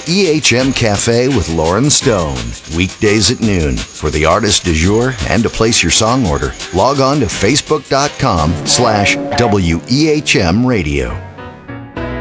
EHM Cafe with Lauren Stone, weekdays at noon. For the artist du jour and to place your song order, log on to facebook.com/WEHM Radio.